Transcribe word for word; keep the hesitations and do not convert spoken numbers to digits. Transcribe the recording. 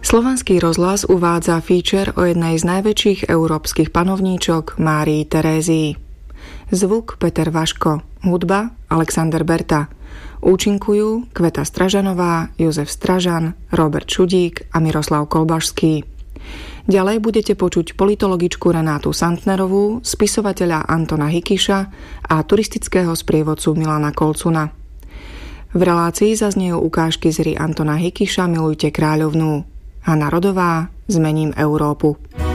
Slovanský rozhlas uvádza feature o jednej z najväčších európskych panovníčok Márii Terézii. Zvuk Peter Vaško, hudba Alexander Berta. Účinkujú Kveta Stražanová, Jozef Stražan, Robert Šudík a Miroslav Kolbašský. Ďalej budete počuť politologičku Renátu Santnerovú, spisovateľa Antona Hikiša a turistického sprievodcu Milana Kolcuna. V relácii zaznejú ukážky z hry Antona Hikiša Milujte kráľovnú. Hana Rodová, Zmením Európu.